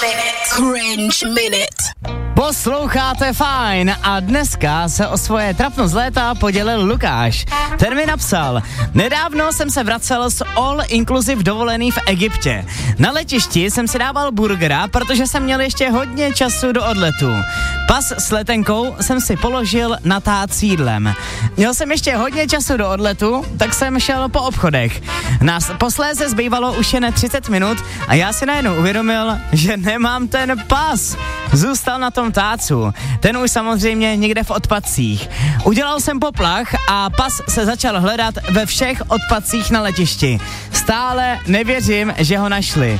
Cringe Minute. Posloucháte Fajn a dneska se o svoje trapno z léta podělil Lukáš. Ten mi napsal: nedávno jsem se vracel z all inclusive dovolený v Egyptě. Na letišti jsem si dával burgera, protože jsem měl ještě hodně času do odletu. Pas s letenkou jsem si položil na tác s jídlem. Měl jsem ještě hodně času do odletu, tak jsem šel po obchodech. Nás posléze zbývalo už jen 30 minut a já si najednou uvědomil, že nemám ten pas. Zůstal na tom tácu. Ten už samozřejmě někde v odpadcích. Udělal jsem poplach a pas se začal hledat ve všech odpadcích na letišti. Stále nevěřím, že ho našli.